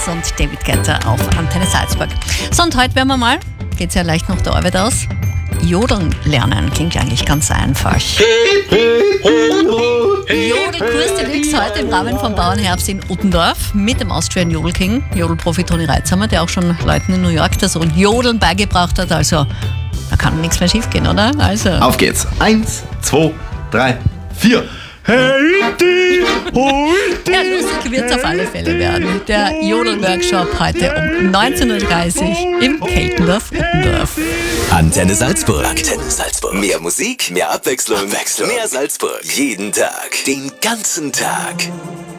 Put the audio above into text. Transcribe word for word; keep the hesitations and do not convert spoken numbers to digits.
und David Guetta auf Antenne Salzburg. So, und heute werden wir mal, geht's ja leicht nach der Arbeit aus, Jodeln lernen. Klingt eigentlich ganz einfach. Jodelkurs Deluxe heute im Rahmen vom Bauernherbst in Uttendorf mit dem Austrian Jodel King, Jodelprofi Toni Reitzhammer, der auch schon Leuten in New York das Jodeln beigebracht hat. Also, da kann nichts mehr schief gehen, oder? Also. Auf geht's. Eins, zwei, drei, vier. Ja, lustig wird es auf alle Fälle werden. Der Jodel-Workshop heute um neunzehn Uhr dreißig im Keltendorf, Uttendorf. Antenne Salzburg. Antenne Salzburg. Mehr Musik, mehr Abwechslung, Abwechslung. Mehr Salzburg. Jeden Tag. Den ganzen Tag.